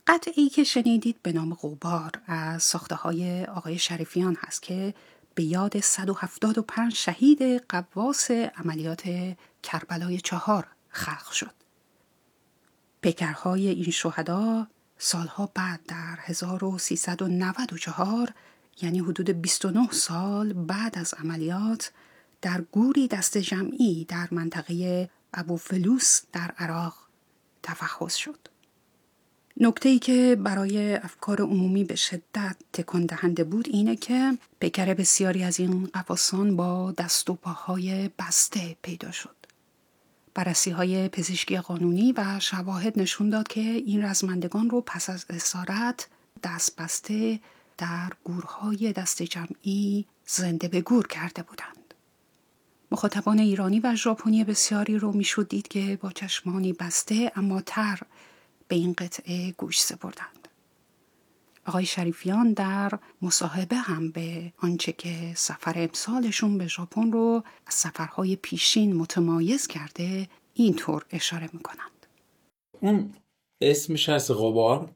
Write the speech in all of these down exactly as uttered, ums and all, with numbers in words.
قطعی که شنیدید به نام غبار از ساخته های آقای شریفیان هست که به یاد صد و هفتاد و پنج شهید غواص عملیات کربلای چهار خلق شد. پیکرهای این شهدا سالها بعد در هزار و سیصد و نود و چهار، یعنی حدود بیست و نه سال بعد از عملیات، در گوری دست جمعی در منطقه ابوفلوس در عراق تفحص شد. نکته‌ای که برای افکار عمومی به شدت تکان دهنده بود اینه که پیکر بسیاری از این غواصان با دست و پاهای بسته پیدا شد. بررسی‌های پزشکی قانونی و شواهد نشون داد که این رزمندگان رو پس از اسارت دست بسته در گورهای دست جمعی زنده به گور کرده بودند. مخاطبان ایرانی و ژاپنی بسیاری رو میشد دید که با چشمانی بسته اما تر به این قطعه گوش سپردند. آقای شریفیان در مصاحبه هم به آنچه که سفر امسالشون به ژاپن رو از سفرهای پیشین متمایز کرده اینطور اشاره میکنند. اون اسمش هست غبار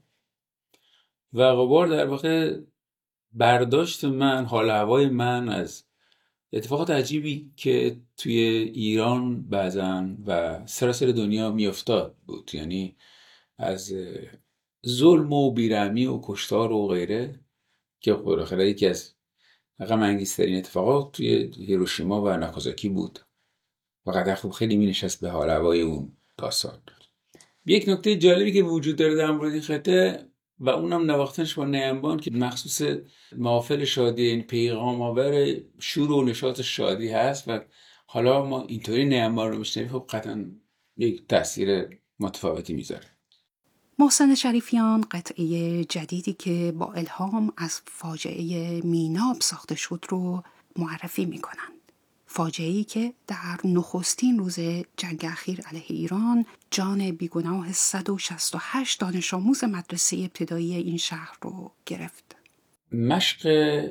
و غبار در واقع برداشت من، حال هوای من از اتفاقات عجیبی که توی ایران بعضن و سراسر دنیا میافتاد بود، یعنی از ظلم و بیرحمی و کشتار و غیره که بالاخره یکی از غم انگیزترین اتفاقات توی هیروشیما و ناکازاکی بود و قدر خوب خیلی می نشست به حال هوای اون داستان. یک نکته جالبی که وجود داره در مورد این خطه و اونم نواختنش با نیمبان که مخصوص محافل شادی، این پیغام آور شور و نشاط شادی هست و حالا ما اینطوری نیمبان رو میشنویم، خب قطعا یک تاثیر متفاوتی میذاره. محسن شریفیان قطعه جدیدی که با الهام از فاجعه میناب ساخته شد رو معرفی می کنند. فاجعه‌ای که در نخستین روز جنگ اخیر علیه ایران جان بیگناه صد و شصت و هشت دانش آموز مدرسه ابتدایی این شهر رو گرفت. مشق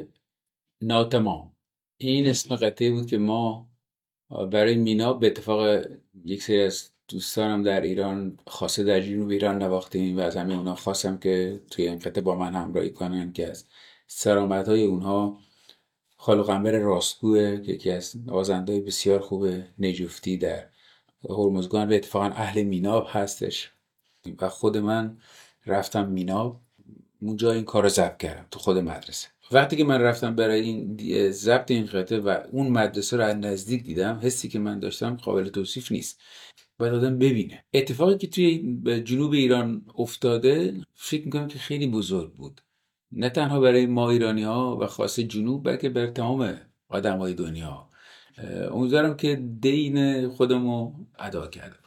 ناتمام، این اسم قطعه بود که ما برای میناب به اتفاق یک سری از دوستانم در ایران خاصه در جنوب ایران نواختیم و از همه اونا خواستم که توی این قطعه با من همراهی کنن که از سرآمدهای اونها خالق قنبر راستگوه که یکی از نوازنده‌های بسیار خوب نجفتی در هرمزگان و اتفاقا اهل میناب هستش و خود من رفتم میناب اونجا این کار رو ضبط کردم تو خود مدرسه. وقتی که من رفتم برای این ضبط این قطعه و اون مدرسه رو از نزدیک دیدم، حسی که من داشتم قابل توصیف نیست. باید آدم ببینه. اتفاقی که توی جنوب ایران افتاده فکر میکنم که خیلی بزرگ بود، نه تنها برای ما ایرانی ها و خاصه جنوب بلکه برای تمام آدم های دنیا. امیدوارم که دین خودمو ادا کردم.